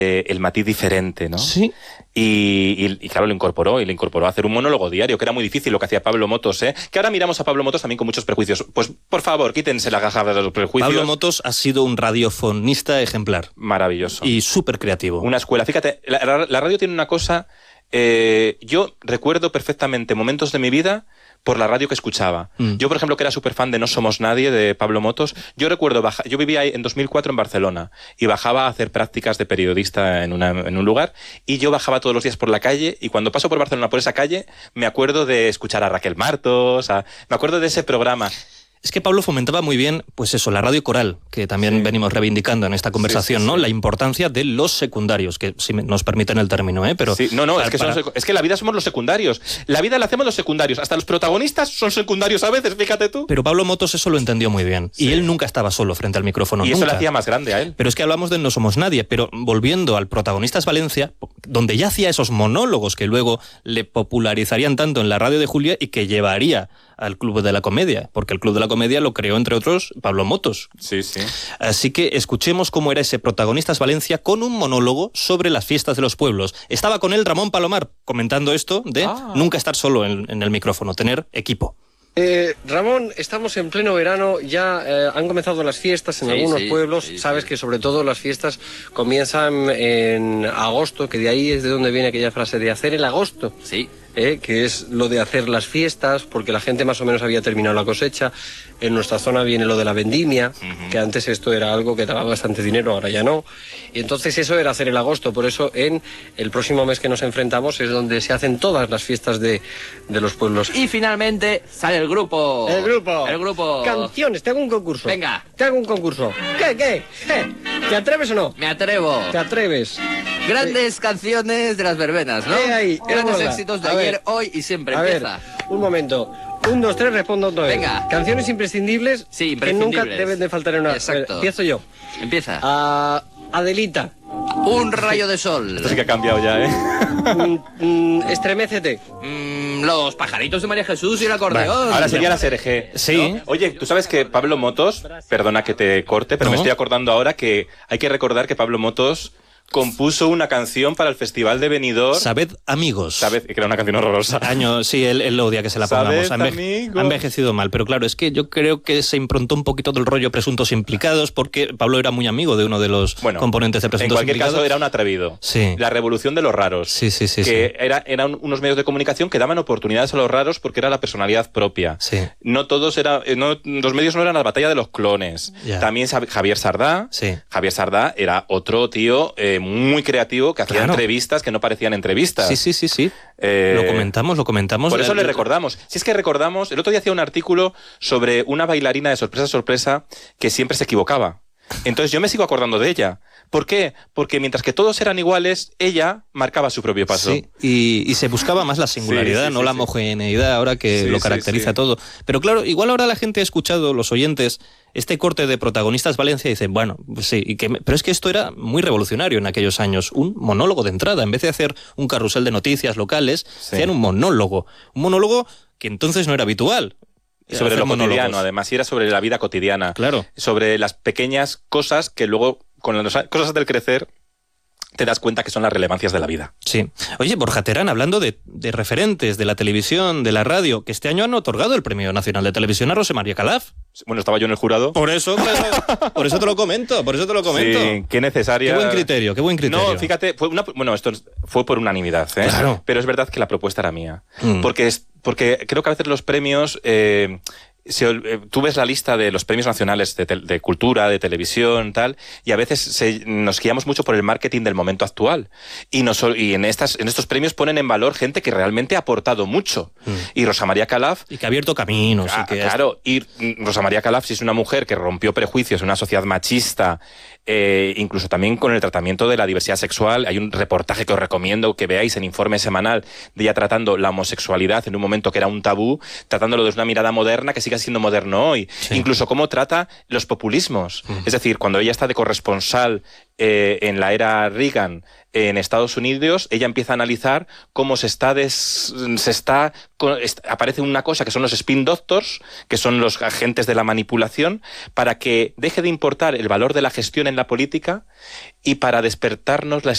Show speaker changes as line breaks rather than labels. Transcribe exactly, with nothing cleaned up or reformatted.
eh, el matiz diferente, ¿no?
Sí.
Y, y, y claro, lo incorporó, y lo incorporó a hacer un monólogo diario, que era muy difícil lo que hacía Pablo Motos, ¿eh? Que ahora miramos a Pablo Motos también con muchos prejuicios. Pues, por favor, quítense la gaja de los prejuicios.
Pablo Motos ha sido un radiofonista ejemplar.
Maravilloso.
Y súper creativo.
Una escuela. Fíjate, la, la radio tiene una cosa... Eh, yo recuerdo perfectamente momentos de mi vida por la radio que escuchaba. Mm. Yo, por ejemplo, que era súper fan de No Somos Nadie, de Pablo Motos, yo recuerdo, baja, yo vivía en dos mil cuatro en Barcelona y bajaba a hacer prácticas de periodista en, una, en un lugar, y yo bajaba todos los días por la calle, y cuando paso por Barcelona por esa calle me acuerdo de escuchar a Raquel Martos, a, me acuerdo de ese programa.
Es que Pablo fomentaba muy bien, pues eso, la radio coral, que también sí. venimos reivindicando en esta conversación, sí, sí, ¿no? Sí. La importancia de los secundarios, que si nos permiten el término, ¿eh? Pero
sí. No, no,
para,
es que,
para...
son, es que la vida somos los secundarios. La vida la hacemos los secundarios. Hasta los protagonistas son secundarios a veces, fíjate tú.
Pero Pablo Motos eso lo entendió muy bien. Sí. Y él nunca estaba solo frente al micrófono.
Y
nunca.
eso le hacía más grande a él.
Pero es que hablamos de No Somos Nadie, pero volviendo al Protagonistas Valencia, donde ya hacía esos monólogos que luego le popularizarían tanto en la radio de Julia y que llevaría al Club de la Comedia, porque el Club de la Comedia lo creó, entre otros, Pablo Motos.
Sí, sí.
Así que escuchemos cómo era ese Protagonistas Valencia con un monólogo sobre las fiestas de los pueblos. Estaba con él Ramón Palomar comentando esto de ah. nunca estar solo en, en el micrófono, tener equipo.
Eh, Ramón, estamos en pleno verano, ya eh, han comenzado las fiestas en sí, algunos sí, pueblos, sí, sabes sí. que sobre todo las fiestas comienzan en agosto, que de ahí es de donde viene aquella frase de hacer el agosto.
Sí.
Eh, que es lo de hacer las fiestas, porque la gente más o menos había terminado la cosecha. En nuestra zona viene lo de la vendimia, uh-huh. que antes esto era algo que daba bastante dinero, ahora ya no. Y entonces eso era hacer el agosto, por eso en el próximo mes que nos enfrentamos es donde se hacen todas las fiestas de, de los pueblos.
Y finalmente sale el grupo.
El grupo.
El grupo.
Canciones, te hago un concurso.
Venga.
Te hago un concurso. ¿Qué, qué? ¿Qué? ¿Te atreves o no?
Me atrevo.
¿Te atreves?
Grandes eh. canciones de las verbenas, ¿no?
Eh, ahí,
Grandes
hola.
éxitos de
a
ayer,
ver.
hoy y siempre.
A
Empieza.
Ver, un momento. Un, dos, tres, respondo otra vez.
Venga.
Canciones imprescindibles,
sí,
imprescindibles que nunca deben de faltar en una...
Exacto.
Empiezo yo.
Empieza.
Uh, Adelita.
Un rayo de sol.
Esto sí que ha cambiado ya, ¿eh?
mm, mm, estremécete.
Mm, los pajaritos de María Jesús y el acordeón.
Vale, ahora sería la S R G.
Sí.
¿No? Oye, tú sabes que Pablo Motos, perdona que te corte, pero no. me estoy acordando ahora que hay que recordar que Pablo Motos compuso una canción para el Festival de Benidorm.
Sabed amigos.
Sabed, que era una canción horrorosa.
Año, sí, él, él odia que se la pongamos.
Sabed,
ha, enve
amigos.
ha envejecido mal, pero claro, es que yo creo que se improntó un poquito del rollo Presuntos Implicados, porque Pablo era muy amigo de uno de los bueno, componentes de Presuntos Implicados.
En cualquier caso, era un atrevido.
Sí.
La revolución de los raros.
Sí, sí, sí.
Que
sí.
Era, eran unos medios de comunicación que daban oportunidades a los raros porque era la personalidad propia.
Sí.
No todos era, no, los medios no eran la batalla de los clones.
Ya.
También Javier Sardá.
Sí.
Javier Sardá era otro tío eh, muy creativo que hacía
claro.
entrevistas que no parecían entrevistas.
Sí, sí, sí, sí.
Eh,
lo comentamos, lo comentamos.
Por eso
el...
le recordamos. Si es que recordamos, el otro día hacía un artículo sobre una bailarina de sorpresa a sorpresa que siempre se equivocaba. Entonces yo me sigo acordando de ella. ¿Por qué? Porque mientras que todos eran iguales, ella marcaba su propio paso.
Sí, y, y se buscaba más la singularidad, sí, sí, no sí, la homogeneidad ahora que
sí,
lo caracteriza
sí, sí.
todo. Pero claro, igual ahora la gente ha escuchado, los oyentes, este corte de Protagonistas Valencia y dicen, bueno, pues sí, y que me... pero es que esto era muy revolucionario en aquellos años, un monólogo de entrada. En vez de hacer un carrusel de noticias locales, sí. hacían un monólogo. Un monólogo que entonces no era habitual.
Sobre lo monólogos. Cotidiano, además, y era sobre la vida cotidiana.
Claro.
Sobre las pequeñas cosas que luego, con las cosas del crecer, te das cuenta que son las relevancias de la vida.
Sí. Oye, Borja Terán, hablando de, de referentes de la televisión, de la radio, que este año han otorgado el Premio Nacional de Televisión a Rosa María Calaf.
Bueno, estaba yo en el jurado.
Por eso, por, por eso te lo comento, por eso te lo comento.
Sí, qué necesaria.
Qué buen criterio, qué buen criterio.
No, fíjate, fue una, bueno, esto fue por unanimidad, ¿eh?
Claro.
Pero es verdad que la propuesta era mía.
Mm.
Porque, es, porque creo que a veces los premios... Eh, Se, eh, tú ves la lista de los premios nacionales de, te, de cultura, de televisión, tal, y a veces se, nos guiamos mucho por el marketing del momento actual. Y, nos, y en, estas, en estos premios ponen en valor gente que realmente ha aportado mucho. Mm. Y Rosa María Calaf...
Y que ha abierto caminos.
Ah,
y que
claro, es... y Rosa María Calaf, si es una mujer que rompió prejuicios en una sociedad machista, eh, incluso también con el tratamiento de la diversidad sexual. Hay un reportaje que os recomiendo que veáis en Informe Semanal de ella tratando la homosexualidad en un momento que era un tabú, tratándolo desde una mirada moderna que sigue siendo moderno hoy. Sí. Incluso cómo trata los populismos. Mm. Es decir, cuando ella está de corresponsal eh, en la era Reagan en Estados Unidos, ella empieza a analizar cómo se está, des, se está est, aparece una cosa que son los spin doctors, que son los agentes de la manipulación, para que deje de importar el valor de la gestión en la política y para despertarnos la,